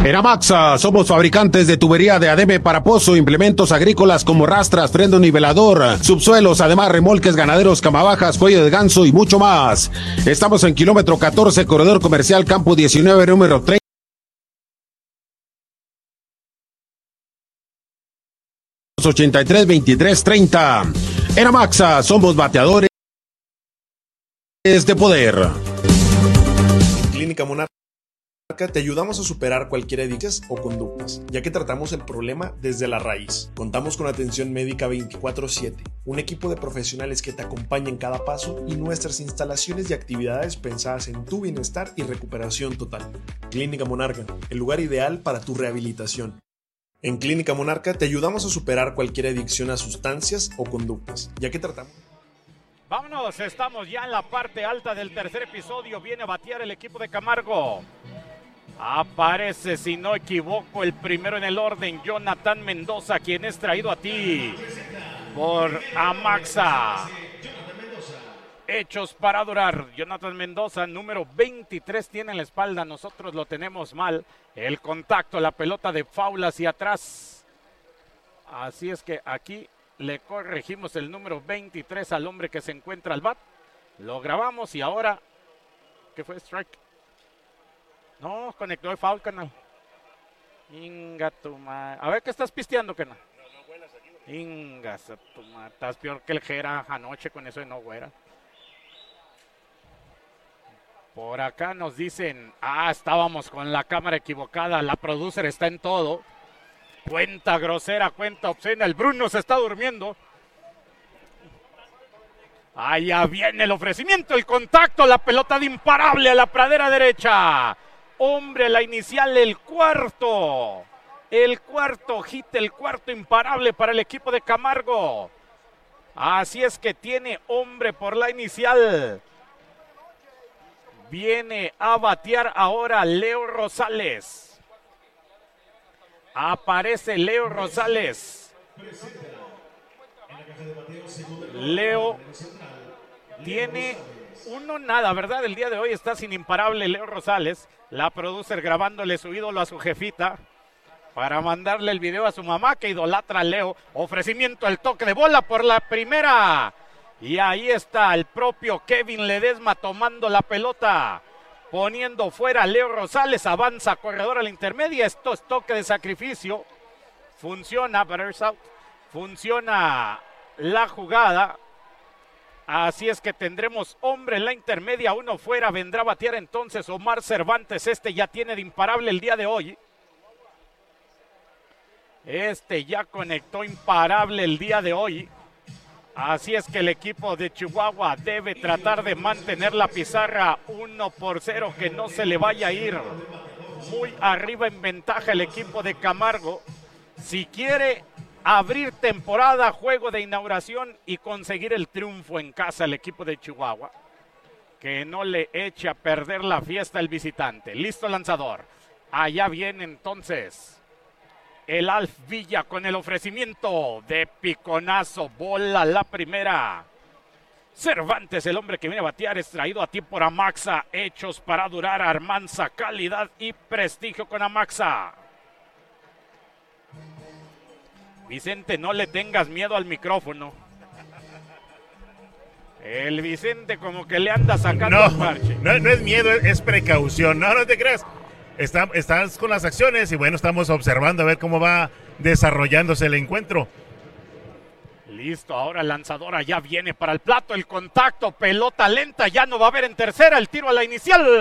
En Amaxa somos fabricantes de tubería de ADM para pozo, implementos agrícolas como rastras, freno nivelador, subsuelos, además remolques ganaderos, camabajas, cuello de ganso y mucho más. Estamos en kilómetro 14, corredor comercial Campo 19, número 30. 83-23-30. En Amaxa somos bateadores de poder. Clínica Monarca te ayudamos a superar cualquier adicción o conductas, ya que tratamos el problema desde la raíz. Contamos con atención médica 24/7, un equipo de profesionales que te acompaña en cada paso y nuestras instalaciones y actividades pensadas en tu bienestar y recuperación total. Clínica Monarca, el lugar ideal para tu rehabilitación. En Clínica Monarca te ayudamos a superar cualquier adicción a sustancias o conductas, ya que tratamos... Vámonos, estamos ya en la parte alta del tercer episodio. Viene a batear el equipo de Camargo. Aparece, si no equivoco, el primero en el orden, Jonathan Mendoza, quien es traído a ti por Amaxa. Hechos para durar. Jonathan Mendoza, número 23, tiene en la espalda. Nosotros lo tenemos mal. El contacto, la pelota de foul hacia atrás. Así es que aquí le corregimos el número 23 al hombre que se encuentra al bat. Lo grabamos y ahora... ¿Qué fue? Strike. No, conectó el foul, canal. Inga tu madre. A ver, ¿qué estás pisteando, canal? No huelas aquí. Inga tu madre. Estás peor que el Jera anoche con eso de no huera. Por acá nos dicen, estábamos con la cámara equivocada, la producer está en todo. Cuenta grosera, cuenta obscena, el Bruno se está durmiendo. Allá viene el ofrecimiento, el contacto, la pelota de imparable a la pradera derecha. Hombre, la inicial, el cuarto hit, el cuarto imparable para el equipo de Camargo. Así es que tiene hombre por la inicial. Viene a batear ahora Leo Rosales. Aparece Leo Rosales. Leo tiene uno nada, ¿verdad? El día de hoy está sin imparable Leo Rosales. La producer grabándole su ídolo a su jefita para mandarle el video a su mamá que idolatra a Leo. Ofrecimiento al toque de bola por la primera. Y ahí está el propio Kevin Ledesma tomando la pelota, poniendo fuera a Leo Rosales, avanza corredor a la intermedia. Esto es toque de sacrificio. Funciona, batters out. Funciona la jugada. Así es que tendremos hombre en la intermedia, uno fuera. Vendrá a batear entonces Omar Cervantes. Este ya tiene de imparable el día de hoy. Este ya conectó imparable el día de hoy. Así es que el equipo de Chihuahua debe tratar de mantener la pizarra 1-0, que no se le vaya a ir muy arriba en ventaja el equipo de Camargo. Si quiere abrir temporada, juego de inauguración y conseguir el triunfo en casa el equipo de Chihuahua, que no le eche a perder la fiesta el visitante. Listo lanzador. Allá viene entonces el Alf Villa con el ofrecimiento de piconazo. Bola la primera. Cervantes, el hombre que viene a batear, es traído a ti por Amaxa. Hechos para durar. Armanza, calidad y prestigio con Amaxa. Vicente, no le tengas miedo al micrófono. El Vicente como que le anda sacando el parche. No es miedo, es precaución. No te creas. Estás con las acciones y bueno, estamos observando a ver cómo va desarrollándose el encuentro. Listo, ahora el lanzador ya viene para el plato, el contacto, pelota lenta, ya no va a haber en tercera, el tiro a la inicial.